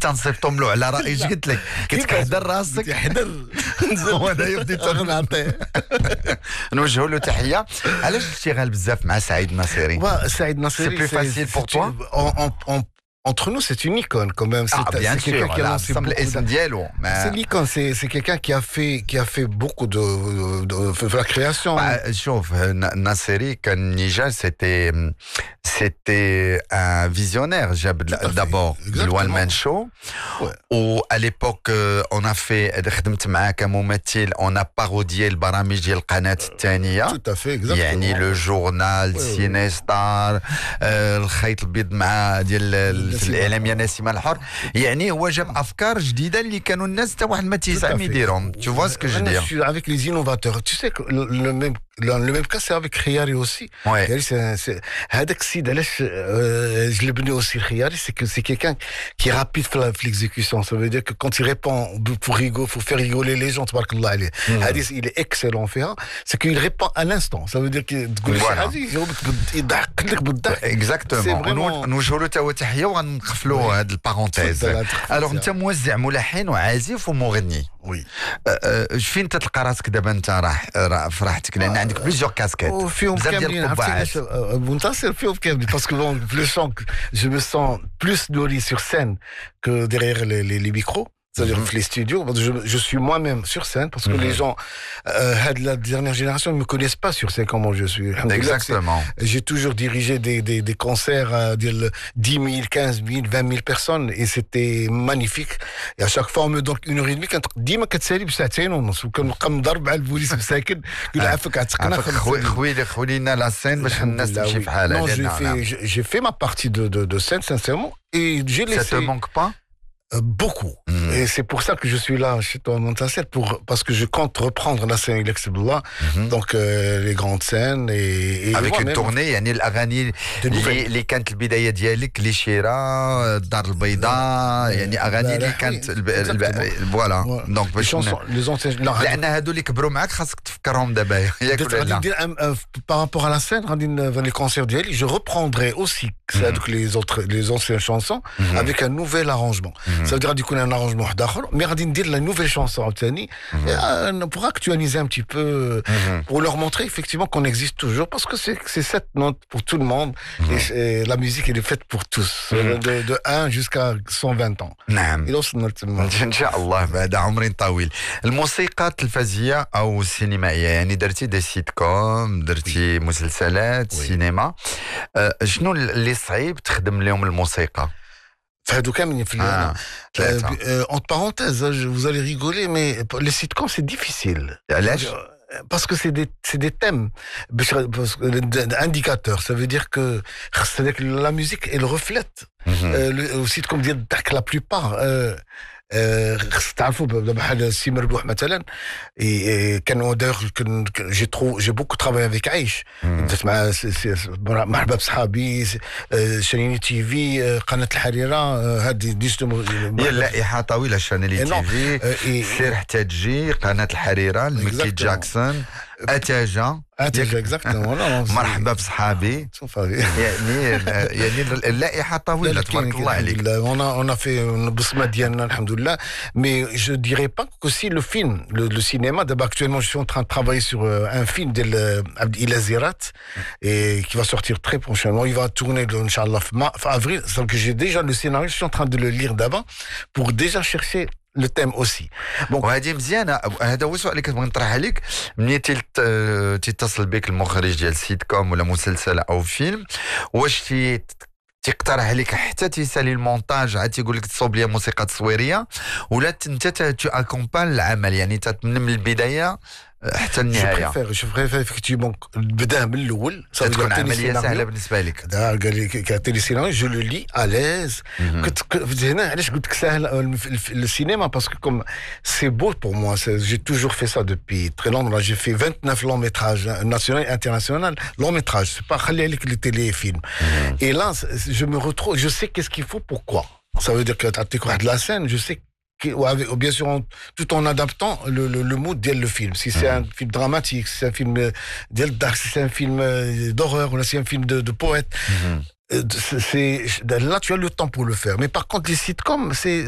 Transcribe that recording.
تنصيفطهم له على رأي اش قلت لك كتحضر راسك تحضر وانا بديت نعطيه. نوجهوا له تحيه. علاش اشتغل بزاف مع سعيد ناصري؟ Saïd Nasseri, C'est plus facile pour toi? Entre nous, c'est une icône quand même. Ah, bien c'est sûr, quelqu'un qui a là, lancé semble beaucoup اسم ديالو. C'est l'icône, c'est quelqu'un qui a fait beaucoup de la création. شوف ناصري كان نيجا c'était un visionnaire جاب d'abord الوان مان شو وà l'époque on a fait خدمت معاه كممثل on a parodié البرامج ديال القناة الثانية. Tout à fait, exactement. يعني لو جورنال سيني ستار الخيط البيض مع ديال الاعلاميه نسيمه الحر. يعني هو جاب افكار جديده اللي كانوا الناس حتى واحد ما تيسعم يديرهم. Tu vois ce que je veux dire? Je suis avec les innovateurs. Tu sais que le même cas c'est avec Khiyari aussi. Ouais. Khiyari c'est هذاك السيد علاش جلبني aussi Khiyari, c'est que c'est quelqu'un qui est rapide dans l'exécution. Ça veut dire que quand il répond pour faire rigoler les gens, تبارك الله عليه. هذا il est excellent فيها. C'est qu'il répond à l'instant. Ça veut dire que تقول شي حاجه يضحك لك بالضحك. اكزاكتومون. نوجهوا له تا تحيه وغنقفلوا هذه البارونتيز. الوغ انت موزع ملحن وعازف ومغني. وي. فين تلقى راسك دابا انت راه في راحتك لان عندك بليزيور كاسكيت فيهم كاملين عرفتي منتصر فيهم كاملين باسكو le chant je me sens plus nourri sur scène que derrière les micros. C'est-à-dire les studios, je suis moi-même sur scène parce que les gens de la dernière génération ne me connaissent pas sur scène comment je suis. Exactement. J'ai toujours dirigé des concerts à 10 000, 15 000, 20 000 personnes et c'était magnifique. Et à chaque fois on me donne 1h30 كنت ديما كتسالي بساعتين ونص وكنبقى مضرب على البوليس مساكن يقول عافاك عتقنا خوينا لا سين باش الناس تمشي في حالها. J'ai fait ma partie de scène sincèrement et j'ai laissé. Ça te manque pas? Beaucoup. Et c'est pour ça que je suis là chez toi, Montasser, parce que je compte reprendre la scène Ilexibullah, donc les grandes scènes et avec une tournée. يعني الأغاني اللي كانت البداية ديالك اللي شيرا الدار البيضاء يعني أغاني اللي كانت فوالا دونك باش لأن هادو اللي كبروا معاك خاصك تفكرهم دابا ياك ولا لا. Par rapport à la scène, dans les concerts d'Yali, je reprendrai aussi les anciennes chansons avec un nouvel arrangement. Ça veut dire du coup un arrangement d'akhar, mais غادي ندير la nouvelle chanson عاوتاني pour actualiser un petit peu, pour leur montrer effectivement qu'on existe toujours, parce que c'est cette note pour tout le monde et la musique elle est faite pour tous, de 1 jusqu'à 120 ans. نعم. إلا وصلنا لتما إن شاء الله بعد عمر طويل. الموسيقى التلفزية أو السينمائية يعني درتي دي سيت كوم درتي مسلسلات سينما. شنو اللي صعيب تخدم لهم الموسيقى؟ فهادو كاملين في entre parenthèses, vous allez rigoler, mais les sitcoms c'est difficile. Parce que c'est des thèmes indicateurs. Ça veut dire que la musique elle reflète le sitcom la plupart. تعرفوا بحال السي مربوح مثلا كانوا j'ai beaucoup travaillé avec عايش درت مع مرحبا بصحابي شانيلي تي في قناه الحريره هذه ديجيتو هي اللائحه طويله شانيلي تي في سير حتى تجي قناه الحريره الميكي جاكسون اتاجا اكزاكتومون مرحبا بصحابي يعني اللائحه طويله تبارك الله عليك. on a fait البصمه ديالنا الحمد لله. Mais je dirais pas que si le film, le cinéma, d'abord actuellement je suis en train de travailler sur un film d'Abdel Azirat et qui va sortir très prochainement. Il va tourner Inch'Allah fin avril. Donc j'ai déjà le scénario, je suis en train de le lire d'abord pour déjà chercher le thème aussi. Bon, وهذه مزيانه. هذا هو السؤال اللي كنت نطرح عليك. ملي تتصل بك المخرج ديال سيت كوم ولا مسلسل او فيلم واش تقترح عليك حتى تيسالي المونتاج عاد تيقول لك تصوب لي موسيقى تصويريه ولا انت تو اكومبان العمل يعني من البدايه حتى النهايه؟ جو بريفير effectivement نبدا من الاول. تكون عمليه سهله بالنسبه لك. قال لي كيعطيني سيناريو جو لو لي اليز. كنت هنا علاش قلت لك سهل السينما باسكو كوم سي بو بور موا. جي توجور في سا دوبي تري لونغ. جي في 29 لون ميتراج ناسيونال انترناسيونال لون ميتراج. سي با خلي عليك لي تيلي فيلم. Et là je me retrouve, je sais qu'est-ce qu'il faut pourquoi. Ça veut dire que تعطيك واحد la scène, je sais bien sûr tout en adaptant le mood de le film. Si c'est un film dramatique, si c'est un film si c'est un film d'horreur ou si c'est un film de poète, là tu as le temps pour le faire. Mais par contre les sitcoms